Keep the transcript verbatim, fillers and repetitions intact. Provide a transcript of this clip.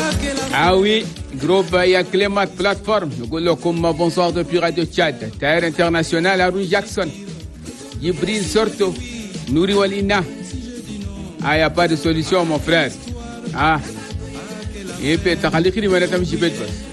Ah oui, groupe Yaklemat Plateforme. Nous sommes bonsoir depuis Radio Tchad. Terre internationale à Rouge Jackson. Jibril Sorto. Nouri Walina. Ah, il n'y a pas de solution, mon frère. Ah. Et puis, tu as dit que tu as